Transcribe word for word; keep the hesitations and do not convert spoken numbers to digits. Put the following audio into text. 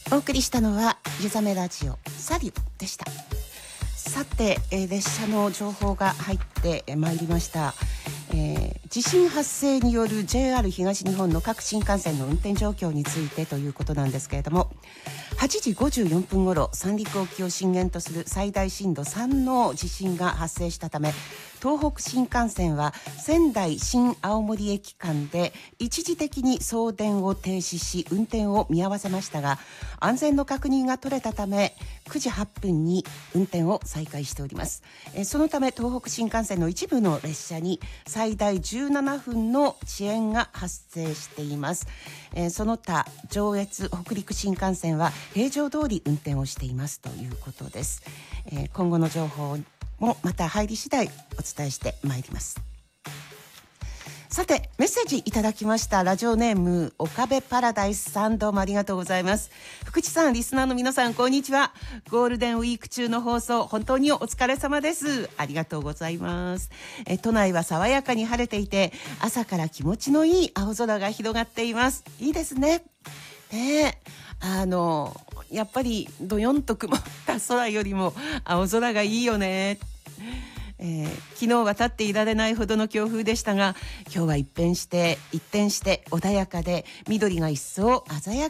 お送りしたのはゆざめラジオサリュでした。さて、えー、列車の情報が入ってまいりました。えー、地震発生による ジェイアール 東日本の各新幹線の運転状況についてということなんですけれども、はちじごじゅうよんぷん頃、三陸沖を震源とする最大震度さんの地震が発生したため、東北新幹線は仙台新青森駅間で一時的に送電を停止し運転を見合わせましたが、安全の確認が取れたためくじはっぷんに運転を再開しております。えそのため東北新幹線の一部の列車に最大じゅうななふんの遅延が発生しています。えその他上越北陸新幹線は平常通り運転をしていますということです。え今後の情報もまた入り次第お伝えしてまいります。さて、メッセージいただきました。ラジオネーム岡部パラダイスさん、どうもありがとうございます。福地さん、リスナーの皆さん、こんにちは。ゴールデンウィーク中の放送、本当にお疲れ様です。ありがとうございます。え都内は爽やかに晴れていて、朝から気持ちのいい青空が広がっています。いいですね。ねえ、あのやっぱりどよんと曇った空よりも青空がいいよね。えー、昨日は立っていられないほどの強風でしたが、今日は一変して一転して穏やかで、緑が一層鮮や